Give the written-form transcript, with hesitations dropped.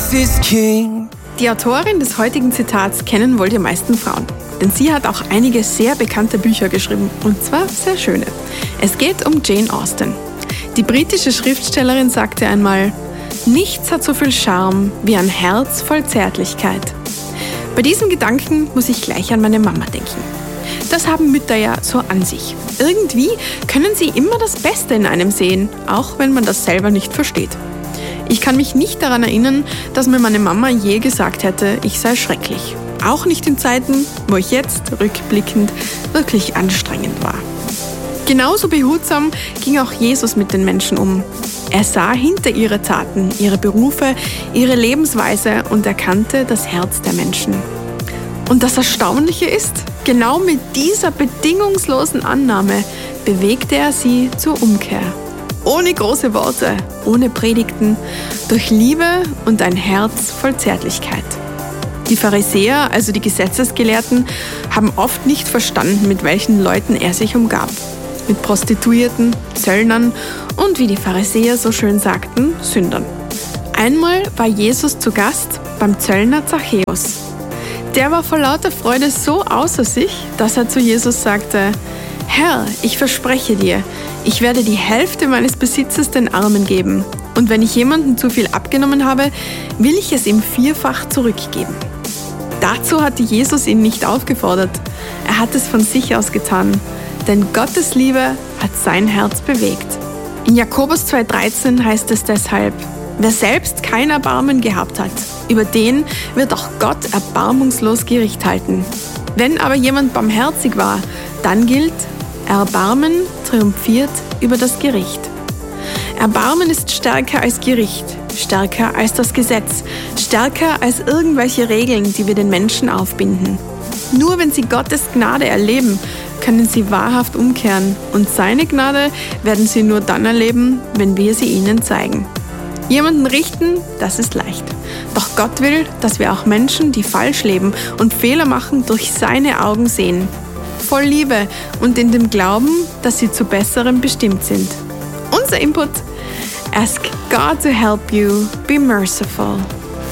is king. Die Autorin des heutigen Zitats kennen wohl die meisten Frauen. Denn sie hat auch einige sehr bekannte Bücher geschrieben, und zwar sehr schöne. Es geht um Jane Austen. Die britische Schriftstellerin sagte einmal: Nichts hat so viel Charme wie ein Herz voll Zärtlichkeit. Bei diesem Gedanken muss ich gleich an meine Mama denken. Das haben Mütter ja so an sich. Irgendwie können sie immer das Beste in einem sehen, auch wenn man das selber nicht versteht. Ich kann mich nicht daran erinnern, dass mir meine Mama je gesagt hätte, ich sei schrecklich. Auch nicht in Zeiten, wo ich jetzt, rückblickend, wirklich anstrengend war. Genauso behutsam ging auch Jesus mit den Menschen um. Er sah hinter ihre Taten, ihre Berufe, ihre Lebensweise und erkannte das Herz der Menschen. Und das Erstaunliche ist, genau mit dieser bedingungslosen Annahme bewegte er sie zur Umkehr. Ohne große Worte, ohne Predigten, durch Liebe und ein Herz voll Zärtlichkeit. Die Pharisäer, also die Gesetzesgelehrten, haben oft nicht verstanden, mit welchen Leuten er sich umgab. Mit Prostituierten, Zöllnern und, wie die Pharisäer so schön sagten, Sündern. Einmal war Jesus zu Gast beim Zöllner Zachäus. Der war vor lauter Freude so außer sich, dass er zu Jesus sagte: Herr, ich verspreche dir, ich werde die Hälfte meines Besitzes den Armen geben. Und wenn ich jemandem zu viel abgenommen habe, will ich es ihm vierfach zurückgeben. Dazu hatte Jesus ihn nicht aufgefordert. Er hat es von sich aus getan. Denn Gottes Liebe hat sein Herz bewegt. In Jakobus 2,13 heißt es deshalb: Wer selbst kein Erbarmen gehabt hat, über den wird auch Gott erbarmungslos Gericht halten. Wenn aber jemand barmherzig war, dann gilt: Erbarmen triumphiert über das Gericht. Erbarmen ist stärker als Gericht, stärker als das Gesetz, stärker als irgendwelche Regeln, die wir den Menschen aufbinden. Nur wenn sie Gottes Gnade erleben, können sie wahrhaft umkehren, und seine Gnade werden sie nur dann erleben, wenn wir sie ihnen zeigen. Jemanden richten, das ist leicht. Doch Gott will, dass wir auch Menschen, die falsch leben und Fehler machen, durch seine Augen sehen. Voll Liebe und in dem Glauben, dass sie zu Besserem bestimmt sind. Unser Input: Ask God to help you be merciful.